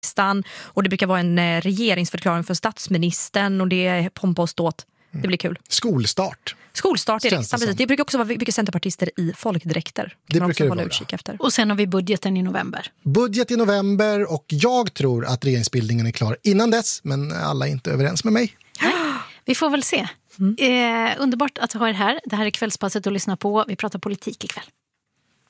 och det brukar vara en regeringsförklaring för statsministern och det är pompa och ståt. Det blir kul. Skolstart i riksdagen, precis. Det brukar också vara mycket centerpartister i folkdräkter. Det brukar det hålla vara. Utkik efter. Och sen har vi budgeten i november. Budget i november och jag tror att regeringsbildningen är klar innan dess, men alla är inte överens med mig. Nej, vi får väl se. Underbart att ha er här. Det här är Kvällspasset att lyssna på. Vi pratar politik ikväll.